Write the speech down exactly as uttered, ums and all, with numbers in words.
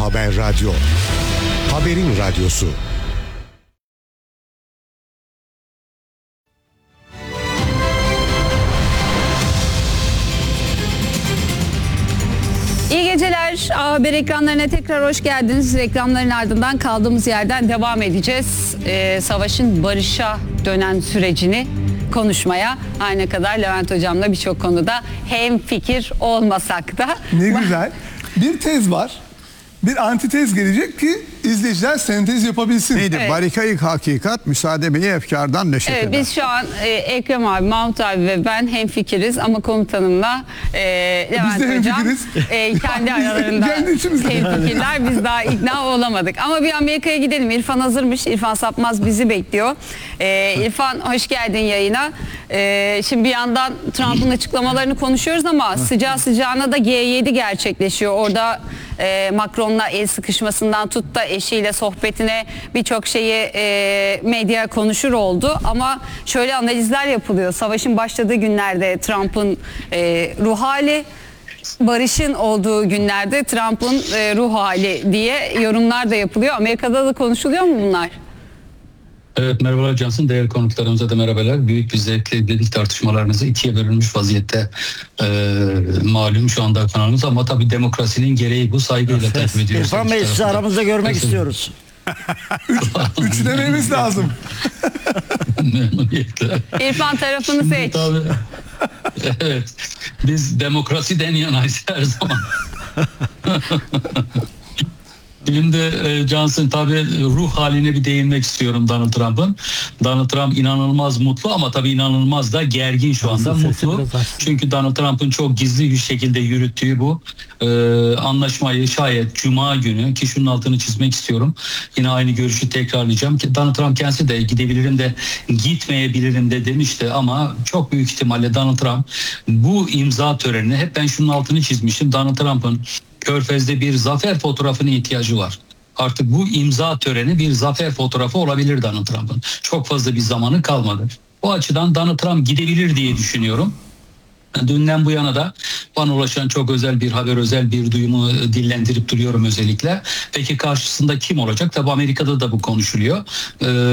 Haber Radyo. Haberin radyosu. İyi geceler. A Haber ekranlarına tekrar hoş geldiniz. Reklamların ardından kaldığımız yerden devam edeceğiz. Ee, savaşın barışa dönen sürecini konuşmaya. Her ne kadar Levent Hocam'la birçok konuda hemfikir olmasak da. Ne güzel. Bir tez var. Bir antitez gelecek ki izleyiciler sentez yapabilsin. Neydi? Evet. Barikayık hakikat, müsaademeye efkardan neşet Evet, eder. biz şu an e, Ekrem abi, Mahmut abi ve ben hemfikiriz ama komutanımla e, Levent de Hocam hemfikiriz. e, kendi Biz de aralarında kendi içimizde. hemfikirler. Biz daha ikna olamadık. Ama bir Amerika'ya gidelim. İrfan hazırmış. İrfan Sapmaz bizi bekliyor. E, İrfan hoş geldin yayına. E, şimdi bir yandan Trump'ın açıklamalarını konuşuyoruz ama sıcağı sıcağına da G yedi gerçekleşiyor. Orada e, Macron'la el sıkışmasından tut da eşiyle sohbetine birçok şeyi e, medya konuşur oldu. Ama şöyle analizler yapılıyor. Savaşın başladığı günlerde Trump'ın e, ruh hali, barışın olduğu günlerde Trump'ın e, ruh hali diye yorumlar da yapılıyor. Amerika'da da konuşuluyor mu bunlar? Evet, merhabalar Cansın. Değerli konuklarımıza da merhabalar. Büyük bir zevkle izledik tartışmalarınızı. İkiye bölünmüş vaziyette e, malum şu anda kanalımız ama tabii demokrasinin gereği bu, saygıyla takip ediyoruz. İrfan Bey sizi aramızda görmek istiyoruz. Üç dememiz lazım. Memnuniyetle. İrfan tarafını seç. Tabii. Evet. Biz demokrasiden yanayız her zaman. Şimdi e, Johnson tabii ruh haline bir değinmek istiyorum Donald Trump'ın. Donald Trump inanılmaz mutlu ama tabii inanılmaz da gergin şu anda. Mutlu. Çünkü Donald Trump'ın çok gizli bir şekilde yürüttüğü bu e, anlaşmayı şayet Cuma günü, ki şunun altını çizmek istiyorum. Yine aynı görüşü tekrarlayacağım ki Donald Trump kendisi de gidebilirim de gitmeyebilirim de demişti ama çok büyük ihtimalle Donald Trump bu imza törenini, hep ben şunun altını çizmiştim. Donald Trump'ın Körfez'de bir zafer fotoğrafına ihtiyacı var. Artık bu imza töreni bir zafer fotoğrafı olabilir Donald Trump'ın. Çok fazla bir zamanı kalmadı. Bu açıdan Donald Trump gidebilir diye düşünüyorum. Dünden bu yana da bana ulaşan çok özel bir haber, özel bir duyumu dillendirip duruyorum özellikle. Peki karşısında kim olacak? Tabii Amerika'da da bu konuşuluyor. Ee,